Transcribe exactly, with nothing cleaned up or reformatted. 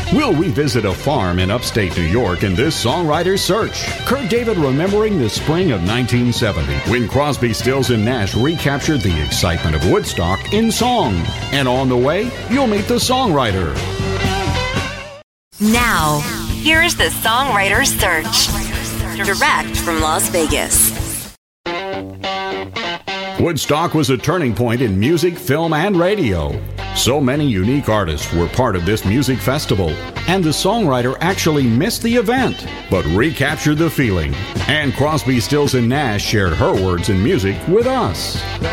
We'll revisit a farm in upstate New York in this songwriter's search. Kurt David remembering the spring of nineteen seventy when Crosby, Stills and Nash recaptured the excitement of Woodstock in song. And on the way, you'll meet the songwriter. Now, here's the songwriter's search. Direct from Las Vegas. Woodstock was a turning point in music, film, and radio. So many unique artists were part of this music festival, and the songwriter actually missed the event, but recaptured the feeling. And Crosby, Stills and Nash shared her words and music with us.